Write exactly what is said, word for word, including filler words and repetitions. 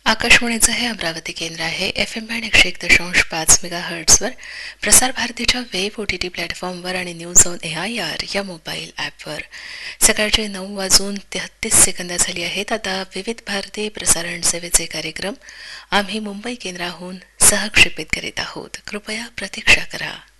आकाशवाणीचं हे अमरावती केंद्र आहे. एफ एम बँड एकशे एक दशांश पाच मेगा हर्ट्सवर, प्रसार भारतीच्या वेब ओ टी टी प्लॅटफॉर्मवर आणि news on A I R या मोबाईल ॲपवर सकाळचे नऊ वाजून तेहत्तीस सेकंद झाली आहेत. आता विविध भारती प्रसारण सेवेचे कार्यक्रम आम्ही मुंबई केंद्राहून सहक्षेपित करीत आहोत. कृपया प्रतीक्षा करा.